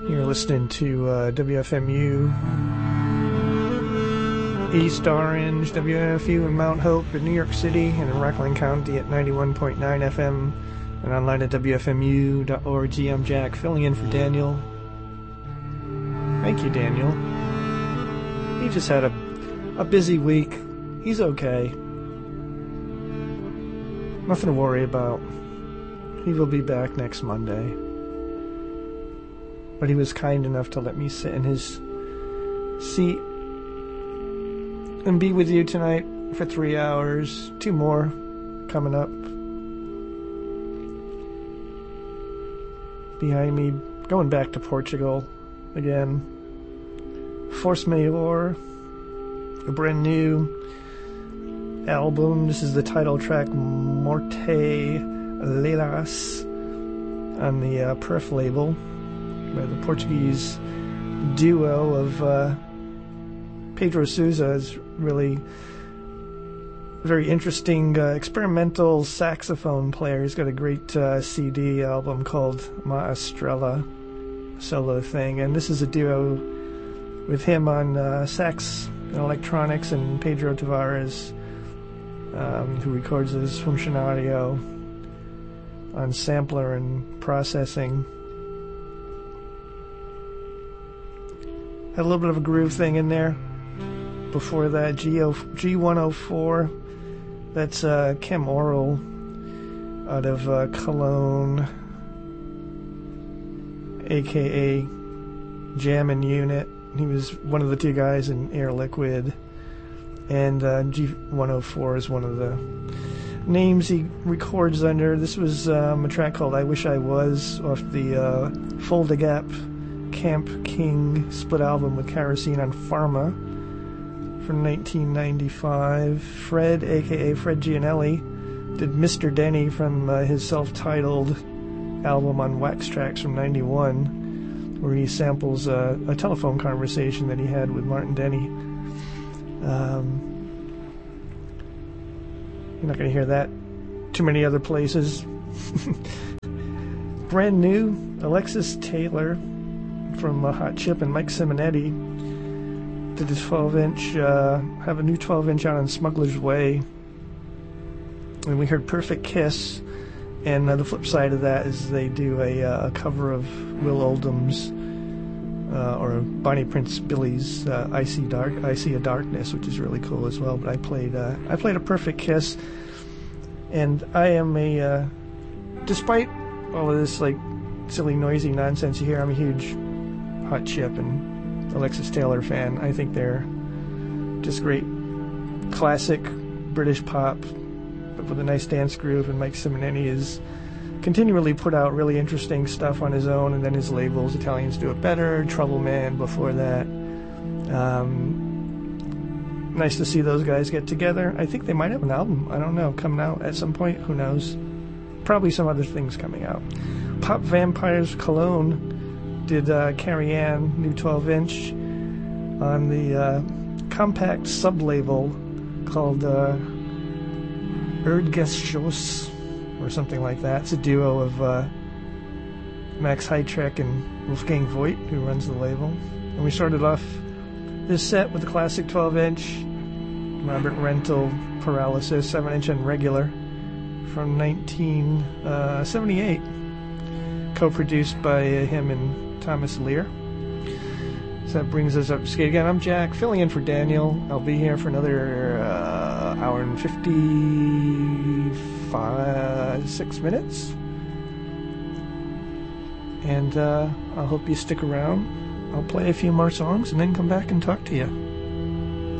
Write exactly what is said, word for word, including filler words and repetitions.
You're listening to uh, W F M U East Orange, W F U in Mount Hope in New York City, and in Rockland County at ninety-one point nine F M, and online at W F M U dot org. I'm Jack, filling in for Daniel. Thank you, Daniel. He just had a, a busy week. He's okay. Nothing to worry about. He will be back next Monday. But he was kind enough to let me sit in his seat and be with you tonight for three hours. Two more coming up. Behind me, going back to Portugal again. Force Majeure, a brand new album. This is the title track, Morte Lelas, on the uh, Perf label, by the Portuguese duo of uh, Pedro Sousa. Is really very interesting uh, experimental saxophone player. He's got a great uh, C D album called Ma Estrella, solo thing, and this is a duo with him on uh, sax and electronics, and Pedro Tavares, um, who records his Funcionario on sampler and processing. Had a little bit of a groove thing in there. Before that, G one oh four, that's uh, Kim Oral out of uh, Cologne, aka Jammin' Unit. He was one of the two guys in Air Liquid, and uh, G one oh four is one of the names he records under. This was um, a track called I Wish I Was off the uh, Folda Gap Camp King split album with Kerosene on Pharma from nineteen ninety-five. Fred, aka Fred Gianelli, did Mister Denny from uh, his self-titled album on Wax Tracks from ninety-one, where he samples uh, a telephone conversation that he had with Martin Denny. Um, you're not going to hear that too many other places. Brand new, Alexis Taylor from uh, Hot Chip and Mike Simonetti did a twelve inch, uh, have a new twelve inch out on Smuggler's Way. And we heard Perfect Kiss, and uh, the flip side of that is they do a, uh, a cover of Will Oldham's uh, or Bonnie Prince Billy's uh, I See Dark, I See a Darkness, which is really cool as well. But I played uh, I played a Perfect Kiss, and I am a uh, despite all of this like silly noisy nonsense you hear, I'm a huge Hot Chip and Alexis Taylor fan. I think they're just great classic British pop, but with a nice dance groove, and Mike Simonetti is continually put out really interesting stuff on his own, and then his labels, Italians Do It Better, Trouble Man before that. Um, nice to see those guys get together. I think they might have an album, I don't know, coming out at some point, who knows. Probably some other things coming out. Pop Vampires Cologne did uh, Carrie Ann, new twelve inch, on the uh, compact sub-label called uh, Erdgeschoss, or something like that. It's a duo of uh, Max Heitrek and Wolfgang Voigt, who runs the label. And we started off this set with the classic twelve inch Robert Rental Paralysis seven inch and regular from nineteen seventy-eight, co-produced by uh, him and Thomas Lear. So that brings us up to skate again. I'm Jack, filling in for Daniel. I'll be here for another uh, hour and fifty-five, six minutes. And uh, I hope you stick around. I'll play a few more songs and then come back and talk to you.